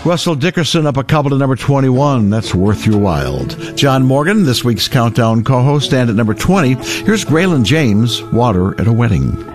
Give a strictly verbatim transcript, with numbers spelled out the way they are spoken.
Russell Dickerson up a couple to number twenty-one. That's Worth Your While. John Morgan, this week's Countdown co-host, and at number twenty, here's Graylin James, Water at a Wedding.